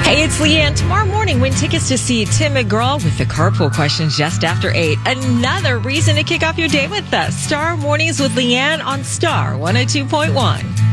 Hey, it's Leanne. Tomorrow morning, win tickets to see Tim McGraw with the carpool questions just after 8. Another reason to kick off your day with us. Star Mornings with Leanne on Star 102.1.